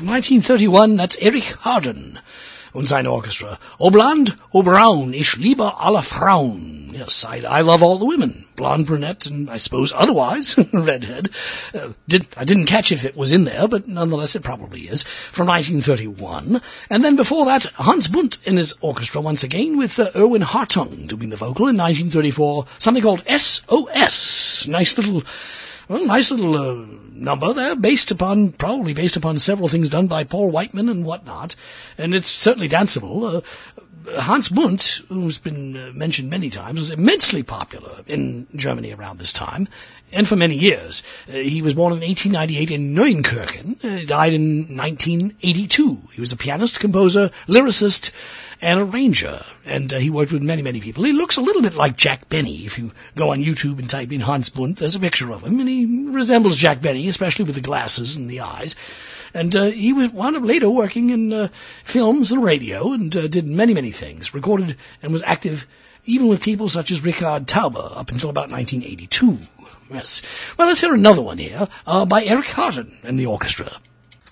From 1931, that's Erich Harden und sein Orchestra. O blond, o brown, ich liebe alle Frauen. Yes, I love all the women. Blonde, brunette, and I suppose otherwise, redhead. I didn't catch if it was in there, but nonetheless it probably is. From 1931. And then before that, Hans Bunt in his orchestra once again with Erwin Hartung doing the vocal in 1934. Something called SOS. Nice little number there, probably based upon several things done by Paul Whiteman and whatnot, and it's certainly danceable. Hans Bunt, who's been mentioned many times, was immensely popular in Germany around this time, and for many years. He was born in 1898 in Neunkirchen, died in 1982. He was a pianist, composer, lyricist, and arranger, and he worked with many, many people. He looks a little bit like Jack Benny. If you go on YouTube and type in Hans Bunt, there's a picture of him, and he resembles Jack Benny, especially with the glasses and the eyes. And he wound up later working in films and radio, and did many, many things. Recorded and was active even with people such as Richard Tauber up until about 1982. Yes. Well, let's hear another one here by Erich Harden and the orchestra.